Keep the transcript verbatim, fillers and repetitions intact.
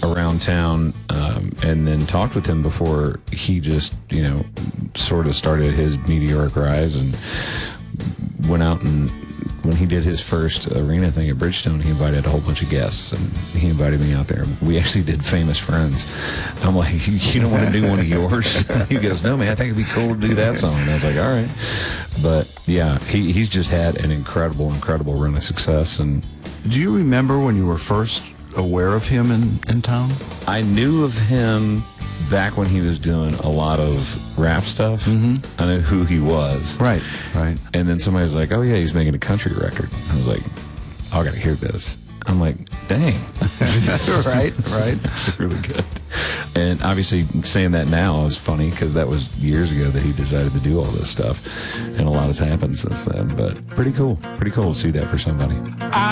around town um, and then talked with him before he just, you know, sort of started his meteoric rise and went out and when he did his first arena thing at Bridgestone, he invited a whole bunch of guests, and he invited me out there. We actually did Famous Friends. I'm like, you don't want to do one of yours? He goes, no, man, I think it'd be cool to do that song. And I was like, all right. But, yeah, he, he's just had an incredible, incredible run of success. And do you remember when you were first aware of him in, in town? I knew of him back when he was doing a lot of rap stuff. Mm-hmm. I knew who he was. Right, right. And then somebody was like, oh, yeah, he's making a country record. I was like, oh, I got to hear this. I'm like, dang. Right, right. It's really good. And obviously saying that now is funny because that was years ago that he decided to do all this stuff. And a lot has happened since then. But pretty cool. Pretty cool to see that for somebody.